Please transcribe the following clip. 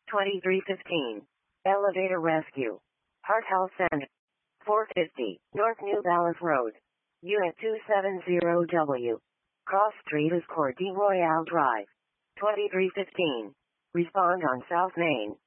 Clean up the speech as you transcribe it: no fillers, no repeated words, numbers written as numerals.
2315. Elevator rescue. Heart Health Center. 450 North New Balance Road. Unit 270W. Cross Street is Court de Royale Drive. 2315. Respond on South Main.